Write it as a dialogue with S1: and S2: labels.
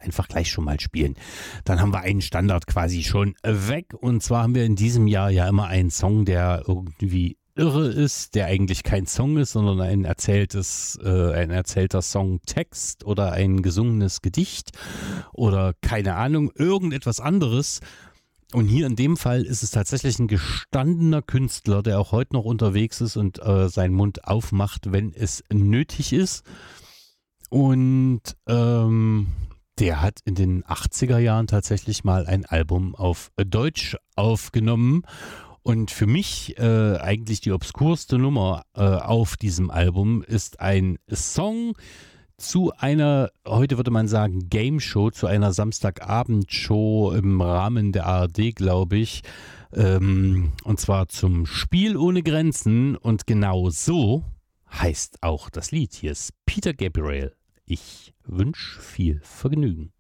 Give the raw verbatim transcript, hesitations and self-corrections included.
S1: einfach gleich schon mal spielen. Dann haben wir einen Standard quasi schon weg. Und zwar haben wir in diesem Jahr ja immer einen Song, der irgendwie irre ist, der eigentlich kein Song ist, sondern ein erzähltes, äh, ein erzählter Songtext oder ein gesungenes Gedicht oder keine Ahnung, irgendetwas anderes. Und hier in dem Fall ist es tatsächlich ein gestandener Künstler, der auch heute noch unterwegs ist und äh, seinen Mund aufmacht, wenn es nötig ist. Und ähm, der hat in den achtziger Jahren tatsächlich mal ein Album auf Deutsch aufgenommen. Und für mich äh, eigentlich die obskurste Nummer äh, auf diesem Album ist ein Song zu einer, heute würde man sagen, Game Show, zu einer Samstagabendshow im Rahmen der A R D, glaube ich. Ähm, und zwar zum Spiel ohne Grenzen. Und genau so heißt auch das Lied. Hier ist Peter Gabriel. Ich wünsche viel Vergnügen.